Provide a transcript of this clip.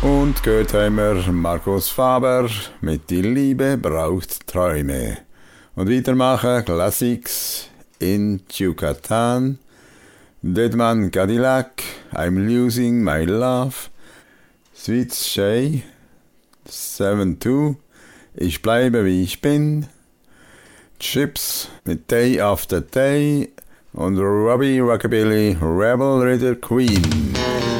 Und gehört haben wir Markus Faber mit Die Liebe braucht Träume. Und weitermachen Classics in Yucatan, Deadman Cadillac, I'm Losing My Love, Sweet Shay, 7-2, Ich bleibe wie ich bin, Chips mit Day After Day und Robbie Rockabilly, Rebel Rider Queen.